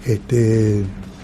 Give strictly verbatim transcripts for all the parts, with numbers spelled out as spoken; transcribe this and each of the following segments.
este,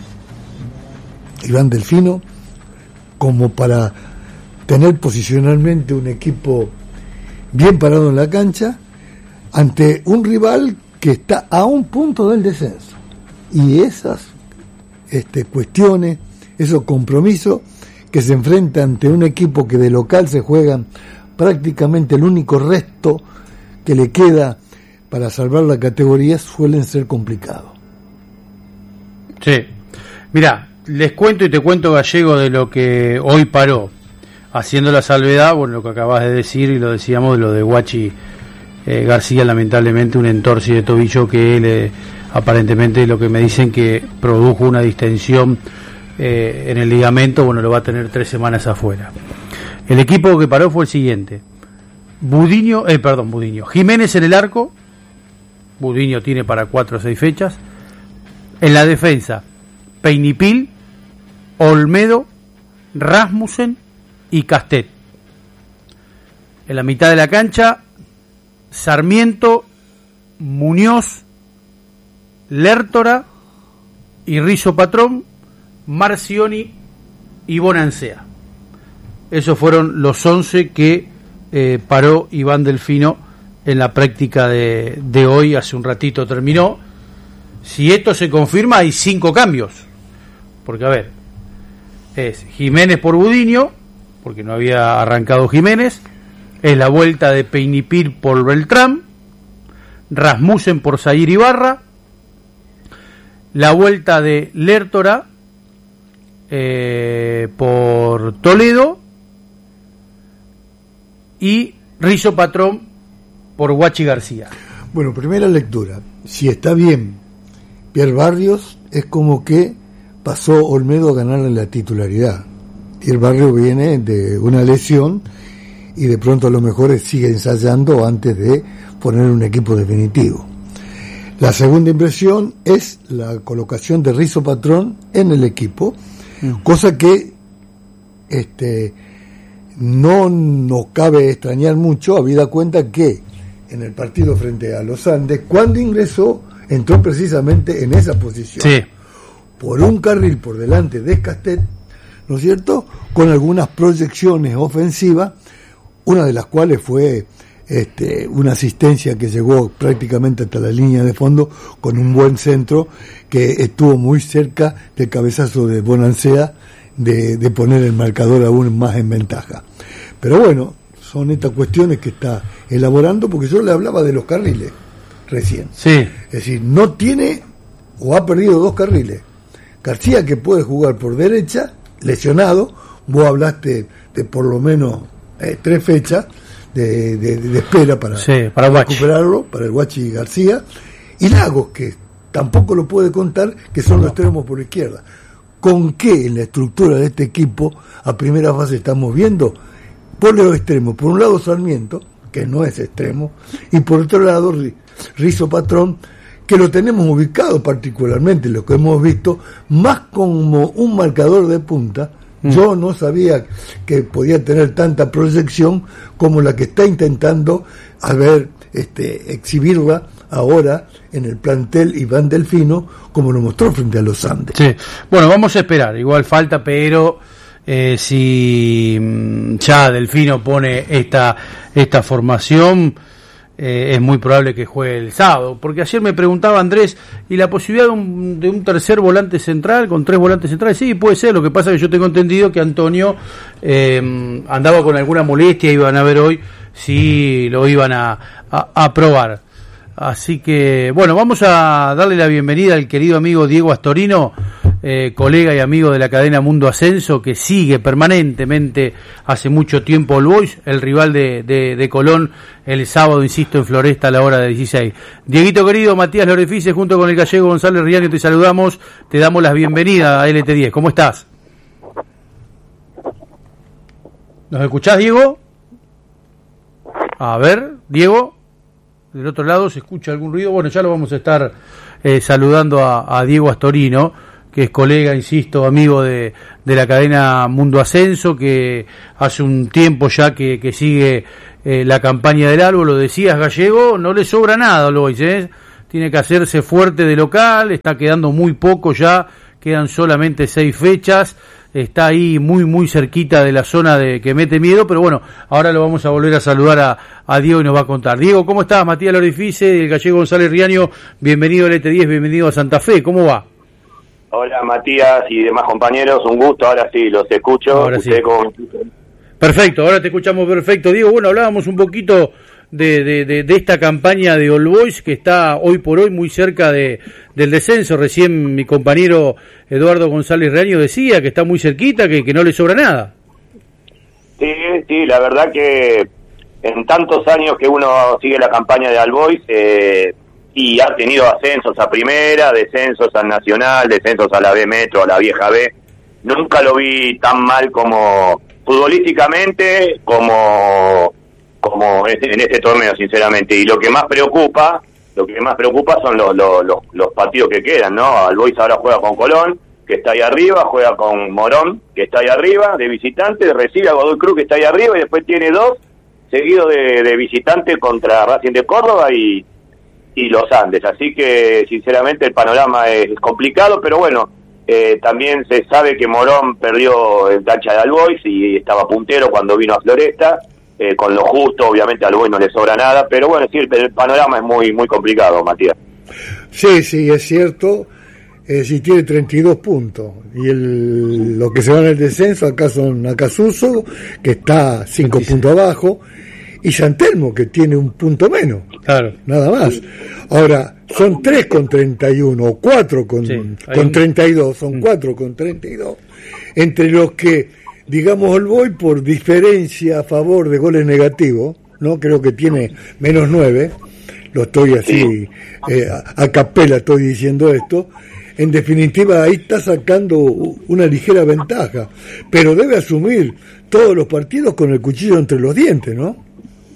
Iván Delfino, como para tener posicionalmente un equipo bien parado en la cancha ante un rival que está a un punto del descenso. Y esas este, cuestiones, esos compromisos que se enfrentan ante un equipo que de local se juegan prácticamente el único resto que le queda para salvar la categoría, suelen ser complicados. Sí. Mirá, les cuento y te cuento, Gallego, de lo que hoy paró, haciendo la salvedad, bueno, lo que acabas de decir, y lo decíamos, de lo de Guachi eh, García, lamentablemente un entorse de tobillo que él, eh, aparentemente, lo que me dicen que produjo una distensión eh, en el ligamento, bueno, lo va a tener tres semanas afuera. El equipo que paró fue el siguiente: Budiño, eh, perdón, Budiño, Jiménez en el arco. Budiño tiene para cuatro o seis fechas. En la defensa, Peinipil, Olmedo, Rasmussen y Castet. En la mitad de la cancha, Sarmiento, Muñoz, Lertora y Rizo Patrón, Marcioni y Bonancea. Esos fueron los once que eh, paró Iván Delfino en la práctica de, de hoy. Hace un ratito terminó. Si esto se confirma, hay cinco cambios. Porque, a ver, es Jiménez por Budiño, porque no había arrancado Jiménez. Es la vuelta de Peinipil por Beltrán. Rasmussen por Zair Ibarra. La vuelta de Lertora eh, por Toledo. Y Rizo Patrón por Guachi García. Bueno, primera lectura. Si está bien Pierre Barrios, es como que pasó Olmedo a ganarle la titularidad. Pierre Barrios viene de una lesión y de pronto a lo mejor sigue ensayando antes de poner un equipo definitivo. La segunda impresión es la colocación de Rizo Patrón en el equipo, mm. cosa que este no nos cabe extrañar mucho, habida cuenta que en el partido frente a los Andes, cuando ingresó, entró precisamente en esa posición. Sí. Por un carril por delante de Castet, ¿no es cierto?, con algunas proyecciones ofensivas, una de las cuales fue este, una asistencia que llegó prácticamente hasta la línea de fondo con un buen centro que estuvo muy cerca del cabezazo de Bonancea de, de poner el marcador aún más en ventaja. Pero bueno, son estas cuestiones que está elaborando, porque yo le hablaba de los carriles recién. Sí. Es decir, no tiene o ha perdido dos carriles. García, que puede jugar por derecha, lesionado, vos hablaste de por lo menos eh, tres fechas de, de, de espera para, sí, para recuperarlo, para el Guachi García, y Lagos, que tampoco lo puede contar, que son los extremos por la izquierda. ¿Con qué en la estructura de este equipo a primera fase estamos viendo? Por los extremos, por un lado Sarmiento, que no es extremo, y por otro lado Rizo Patrón, que lo tenemos ubicado particularmente, lo que hemos visto, más como un marcador de punta. Mm. Yo no sabía que podía tener tanta proyección como la que está intentando a ver, este, exhibirla ahora en el plantel Iván Delfino, como lo mostró frente a los Andes. Sí. Bueno, vamos a esperar, igual falta, pero eh, si ya Delfino pone esta esta formación, eh, es muy probable que juegue el sábado, porque ayer me preguntaba Andrés, ¿y la posibilidad de un, de un tercer volante central, con tres volantes centrales? Sí, puede ser, lo que pasa es que yo tengo entendido que Antonio eh, andaba con alguna molestia, iban a ver hoy si lo iban a, a, a probar. Así que, bueno, vamos a darle la bienvenida al querido amigo Diego Astorino, eh, colega y amigo de la cadena Mundo Ascenso, que sigue permanentemente hace mucho tiempo All Boys, el rival de, de, de Colón, el sábado, insisto, en Floresta a la hora de dieciséis. Dieguito querido, Matías Lorefice, junto con el gallego González Riaño, te saludamos, te damos las bienvenidas a L T diez. ¿Cómo estás? ¿Nos escuchás, Diego? A ver, Diego. Del otro lado se escucha algún ruido. Bueno, ya lo vamos a estar eh, saludando a, a Diego Astorino, que es colega, insisto, amigo de, de la cadena Mundo Ascenso, que hace un tiempo ya que, que sigue eh, la campaña del árbol. Lo decías, gallego, no le sobra nada, lo ¿eh? tiene que hacerse fuerte de local, está quedando muy poco ya, quedan solamente seis fechas, está ahí muy muy cerquita de la zona de que mete miedo, pero bueno, ahora lo vamos a volver a saludar a, a Diego y nos va a contar. Diego, ¿cómo estás? Matías Lorifice, el gallego González Riaño, bienvenido al E T diez, bienvenido a Santa Fe, ¿cómo va? Hola Matías y demás compañeros, un gusto, ahora sí, los escucho. Ahora sí. Cómo... Perfecto, ahora te escuchamos perfecto. Diego, bueno, hablábamos un poquito de, de, de, de esta campaña de All Boys que está hoy por hoy muy cerca de del descenso. Recién mi compañero Eduardo González Riaño decía que está muy cerquita, que, que no le sobra nada. Sí, sí, la verdad que en tantos años que uno sigue la campaña de All Boys, eh, y ha tenido ascensos a primera, descensos a nacional, descensos a la B Metro, a la vieja B. Nunca lo vi tan mal como futbolísticamente, como como en este torneo, sinceramente. Y lo que más preocupa, lo que más preocupa son los los, los, los partidos que quedan, ¿no? All Boys ahora juega con Colón, que está ahí arriba, juega con Morón, que está ahí arriba, de visitante, recibe a Godoy Cruz, que está ahí arriba, y después tiene dos seguidos de, de visitante contra Racing de Córdoba y y los Andes, así que sinceramente el panorama es complicado, pero bueno, eh, también se sabe que Morón perdió en cancha de All Boys y estaba puntero cuando vino a Floresta, eh, con lo justo, obviamente a All Boys no le sobra nada, pero bueno, sí, el, el panorama es muy muy complicado, Matías. Sí, sí, es cierto, eh, si tiene treinta y dos puntos, y el, lo que se va en el descenso acá son Acasuso, que está cinco puntos abajo, y San Telmo, que tiene un punto menos, claro, nada más. Ahora, son tres con treinta y uno, o cuatro con, sí, con un... treinta y dos, son mm. cuatro con treinta y dos, entre los que, digamos, All Boys por diferencia a favor de goles negativos, ¿no? Creo que tiene menos nueve, lo estoy así, eh, a, a capela estoy diciendo esto, en definitiva ahí está sacando una ligera ventaja, pero debe asumir todos los partidos con el cuchillo entre los dientes, ¿no?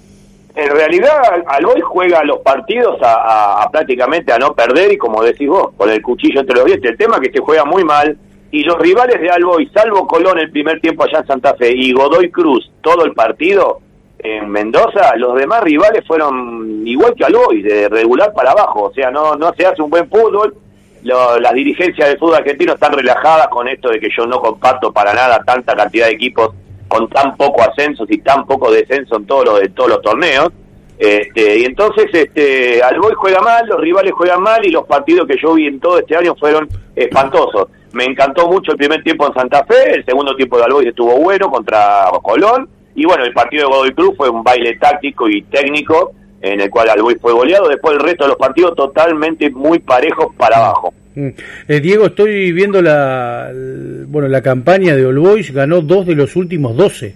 En realidad, All Boys juega los partidos a, a, a prácticamente a no perder y, como decís vos, con el cuchillo entre los dientes. El tema es que se juega muy mal y los rivales de All Boys, salvo Colón el primer tiempo allá en Santa Fe y Godoy Cruz todo el partido en Mendoza, los demás rivales fueron igual que All Boys, de regular para abajo. O sea, no no se hace un buen fútbol. Lo, las dirigencias del fútbol argentino están relajadas con esto de que yo no comparto para nada tanta cantidad de equipos con tan poco ascensos y tan poco descenso en todos los de todos los torneos, este, y entonces este All Boys juega mal, los rivales juegan mal y los partidos que yo vi en todo este año fueron espantosos. Me encantó mucho el primer tiempo en Santa Fe, el segundo tiempo de All Boys estuvo bueno contra Colón, y bueno, el partido de Godoy Cruz fue un baile táctico y técnico en el cual All Boys fue goleado. Después el resto de los partidos totalmente muy parejos para abajo. Eh, Diego, estoy viendo la bueno la campaña de All Boys, ganó dos de los últimos doce.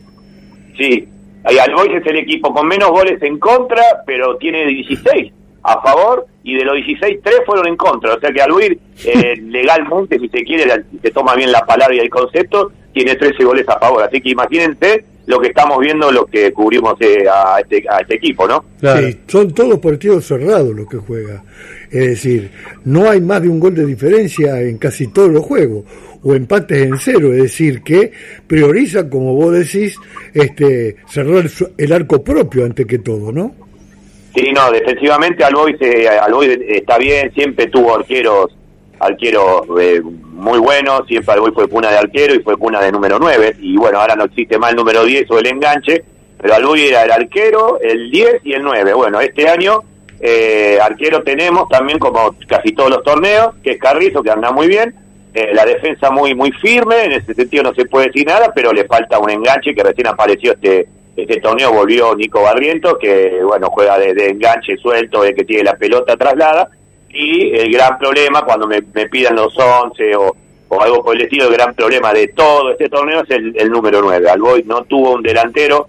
Sí, All Boys es el equipo con menos goles en contra, pero tiene dieciséis a favor, y de los dieciséis, tres fueron en contra. O sea que All Boys, eh, legalmente, si se quiere, si se toma bien la palabra y el concepto, tiene trece goles a favor. Así que imagínense lo que estamos viendo, lo que cubrimos eh, a, este, a este equipo, ¿no? Claro. Sí, son todos partidos cerrados los que juega. Es decir, no hay más de un gol de diferencia en casi todos los juegos, o empates en cero, es decir, que prioriza, como vos decís, este cerrar el arco propio antes que todo, ¿no? Sí, no, defensivamente All Boys, eh, All Boys está bien, siempre tuvo arqueros arqueros eh, muy buenos, siempre All Boys fue cuna de arquero y fue cuna de número nueve, y bueno, ahora no existe más el número diez o el enganche, pero All Boys era el arquero, el diez y el nueve. Bueno, este año Eh, arquero tenemos también, como casi todos los torneos, que es Carrizo, que anda muy bien, eh, la defensa muy muy firme, en ese sentido no se puede decir nada, pero le falta un enganche que recién apareció este este torneo, volvió Nico Barrientos, que bueno, juega de, de enganche suelto, de que tiene la pelota traslada, y el gran problema cuando me, me pidan los once o, o algo por el estilo, el gran problema de todo este torneo es el, el número nueve. All Boys no tuvo un delantero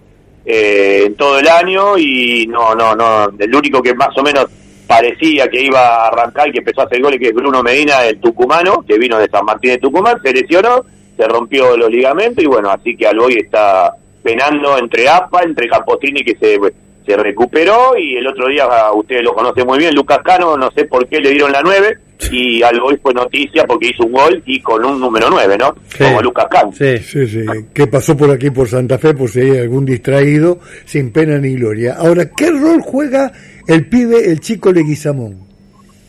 Eh, en todo el año, y no, no, no, el único que más o menos parecía que iba a arrancar y que empezó a hacer goles, que es Bruno Medina, el tucumano, que vino de San Martín de Tucumán, se lesionó, se rompió los ligamentos, y bueno, así que All Boys está penando entre A P A, entre Campostrini, que se, se recuperó, y el otro día, ustedes lo conocen muy bien, Lucas Cano, no sé por qué le dieron la nueve, y All Boys fue noticia porque hizo un gol y con un número nueve, ¿no? Sí. Como Lucas Cano. Sí. sí, sí, que pasó por aquí por Santa Fe por si hay algún distraído, sin pena ni gloria. Ahora, ¿qué rol juega el pibe, el chico Leguizamón?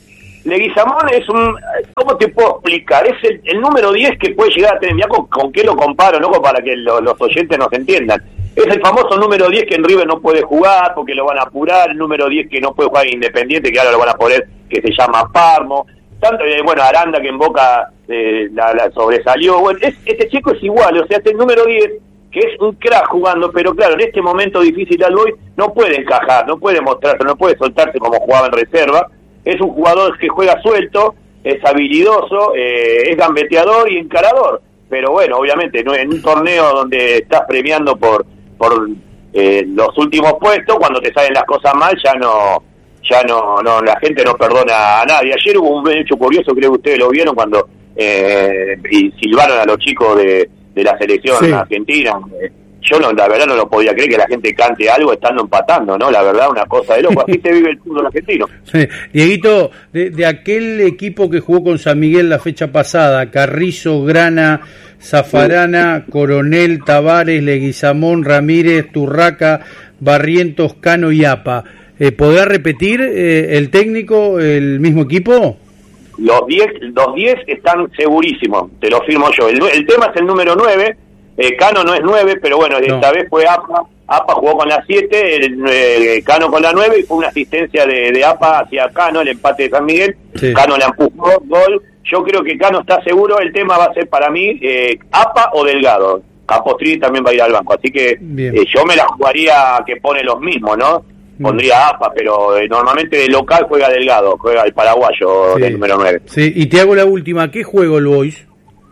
Leguizamón es un, ¿cómo te puedo explicar? Es el, el número diez que puede llegar a tener, mirá con, con qué lo comparo, ¿no? Para que lo, los oyentes nos entiendan. Es el famoso número diez que en River no puede jugar porque lo van a apurar, el número diez que no puede jugar en Independiente, que ahora lo van a poner, que se llama Parmo. Tanto, eh, bueno, Aranda, que en Boca eh, la, la sobresalió. Bueno, es, este chico es igual, o sea, es el número diez, que es un crack jugando, pero claro, en este momento difícil al Boys no puede encajar, no puede mostrarse, no puede soltarse como jugaba en reserva. Es un jugador que juega suelto, es habilidoso, eh, es gambeteador y encarador. Pero bueno, obviamente, ¿no? En un torneo donde estás premiando por por eh, los últimos puestos, cuando te salen las cosas mal, ya no ya no no la gente no perdona a nadie. Ayer hubo un hecho curioso, creo que ustedes lo vieron, cuando eh, y silbaron a los chicos de, de la selección sí. argentina. Eh, Yo no, la verdad no lo podía creer que la gente cante algo estando empatando, ¿no? La verdad, una cosa de loco. Así se vive el fútbol argentino. Sí. Dieguito, de, de aquel equipo que jugó con San Miguel la fecha pasada, Carrizo, Grana, Zafarana, Coronel, Tavares, Leguizamón, Ramírez, Turraca, Barrientos, Cano y Apa, eh, ¿podrá repetir eh, el técnico el mismo equipo? Los diez los diez están segurísimos, te lo firmo yo. El, el tema es el número nueve. Eh, Cano no es nueve, pero bueno, no. Esta vez fue APA. APA jugó con la siete, el, eh, Cano con la nueve, y fue una asistencia de, de APA hacia Cano, el empate de San Miguel. Sí. Cano le empujó, gol. Yo creo que Cano está seguro. El tema va a ser para mí eh, APA o Delgado. Capostrini también va a ir al banco, así que eh, yo me la jugaría que pone los mismos, ¿no? Pondría APA, pero eh, normalmente de local juega Delgado, juega el paraguayo, sí, del número nueve. Sí, y te hago la última, ¿a qué juego el Boys?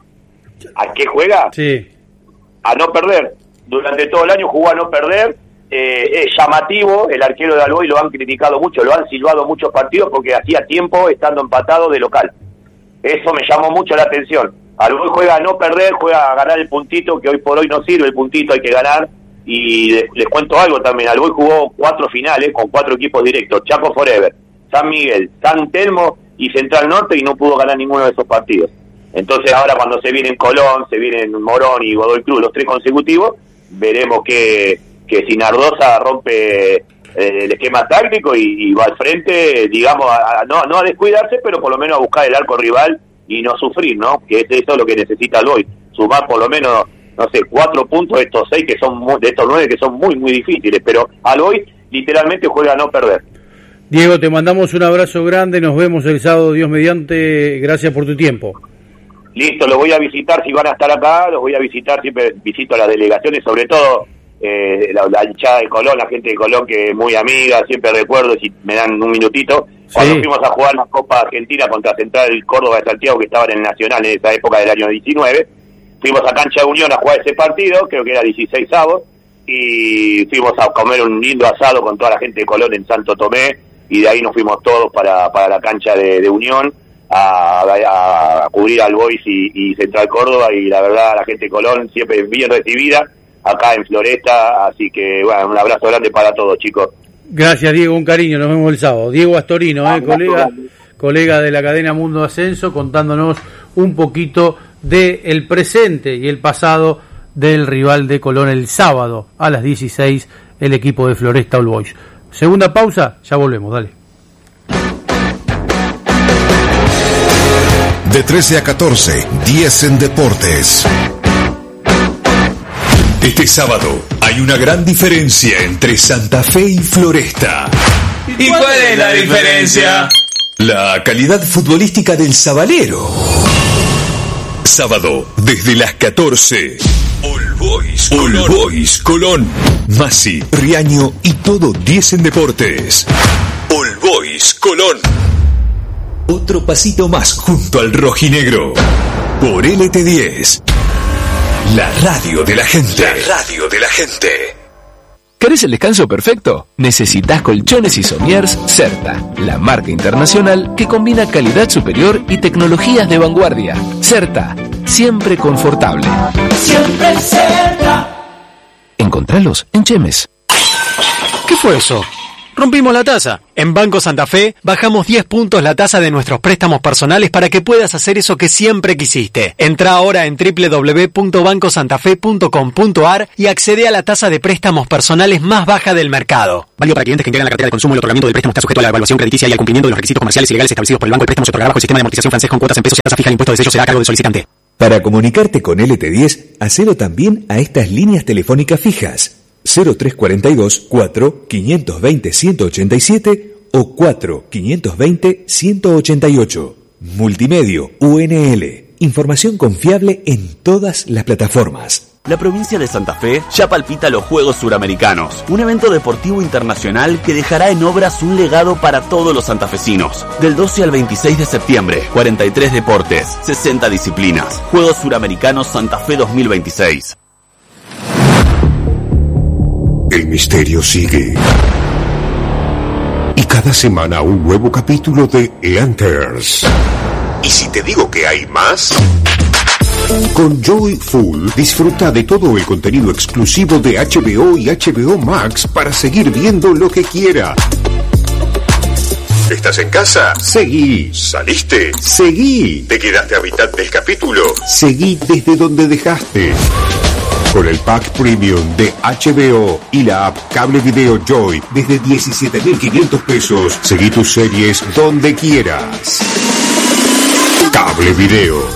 ¿A qué juega? Sí. A no perder. Durante todo el año jugó a no perder. Eh, es llamativo, el arquero de Alboy lo han criticado mucho, lo han silbado muchos partidos porque hacía tiempo estando empatado de local. Eso me llamó mucho la atención. Alboy juega a no perder, juega a ganar el puntito, que hoy por hoy no sirve el puntito, hay que ganar. Y les, les cuento algo también, Alboy jugó cuatro finales con cuatro equipos directos, Chaco Forever, San Miguel, San Telmo y Central Norte, y no pudo ganar ninguno de esos partidos. Entonces ahora cuando se vienen Colón, se vienen Morón y Godoy Cruz, los tres consecutivos, veremos que, que si Nardosa rompe eh, el esquema táctico y, y va al frente, digamos, a, a, no, no a descuidarse, pero por lo menos a buscar el arco rival y no sufrir, ¿no? Que es eso lo que necesita Alboy, sumar por lo menos, no sé, cuatro puntos de estos seis que son muy, de estos nueve que son muy, muy difíciles, pero Alboy literalmente juega a no perder. Diego, te mandamos un abrazo grande, nos vemos el sábado, Dios mediante, gracias por tu tiempo. Listo, los voy a visitar si van a estar acá, los voy a visitar, siempre visito a las delegaciones, sobre todo eh, la, la hinchada de Colón, la gente de Colón que es muy amiga, siempre recuerdo, si me dan un minutito, cuando sí. fuimos a jugar la Copa Argentina contra Central Córdoba de Santiago, que estaba en el Nacional en esa época del año diecinueve, fuimos a Cancha de Unión a jugar ese partido, creo que era dieciséis avos, y fuimos a comer un lindo asado con toda la gente de Colón en Santo Tomé, y de ahí nos fuimos todos para, para la cancha de, de Unión, A, a, a cubrir al Boys y, y Central Córdoba, y la verdad la gente de Colón siempre bien recibida acá en Floresta, así que bueno, un abrazo grande para todos, chicos. Gracias, Diego, un cariño, nos vemos el sábado. Diego Astorino, ah, eh, colega colega de la cadena Mundo Ascenso, contándonos un poquito de el presente y el pasado del rival de Colón el sábado a las dieciséis, el equipo de Floresta All Boys. Segunda pausa, ya volvemos, dale. De trece a catorce, diez en Deportes. Este sábado hay una gran diferencia entre Santa Fe y Floresta. ¿Y cuál es la diferencia? La calidad futbolística del Sabalero. Sábado, desde las catorce. All Boys Colón. All Boys Colón. Masi, Riaño y todo diez en Deportes. All Boys Colón. Otro pasito más junto al rojinegro. Por L T diez. La radio de la gente. La radio de la gente. ¿Querés el descanso perfecto? Necesitas colchones y somiers Certa, la marca internacional que combina calidad superior y tecnologías de vanguardia. Certa, siempre confortable. Siempre Certa. Encontralos en Chemes. ¿Qué fue eso? rompimos la tasa. En Banco Santa Fe bajamos diez puntos la tasa de nuestros préstamos personales para que puedas hacer eso que siempre quisiste. Entra ahora en doble u doble u doble u punto banco santa fe punto com punto a r y accede a la tasa de préstamos personales más baja del mercado. Válido para clientes que integran la cartera de consumo. El otorgamiento del préstamo está sujeto a la evaluación crediticia y al cumplimiento de los requisitos comerciales y legales establecidos por el banco. El préstamo se otorgará bajo el sistema de amortización francés con cuotas en pesos y tasa fija. El impuesto de sello será a cargo del solicitante. Para comunicarte con L T diez, hacelo también a estas líneas telefónicas fijas: cero tres cuatro dos, cuatro, cinco dos cero, uno ocho siete o cuatro, cinco dos cero, uno ocho ocho. Multimedio U N L. Información confiable en todas las plataformas. La provincia de Santa Fe ya palpita los Juegos Suramericanos, un evento deportivo internacional que dejará en obras un legado para todos los santafesinos. Del doce al veintiséis de septiembre, cuarenta y tres deportes, sesenta disciplinas. Juegos Suramericanos Santa Fe dos mil veintiséis. El misterio sigue. Y cada semana un nuevo capítulo de Lanterns. ¿Y si te digo que hay más? Con Joyful disfruta de todo el contenido exclusivo de H B O y H B O Max para seguir viendo lo que quiera. ¿Estás en casa? Seguí. ¿Saliste? Seguí. ¿Te quedaste a mitad del capítulo? Seguí desde donde dejaste. Con el pack premium de H B O y la app Cable Video Joy desde diecisiete mil quinientos pesos, seguí tus series donde quieras. Cable Video.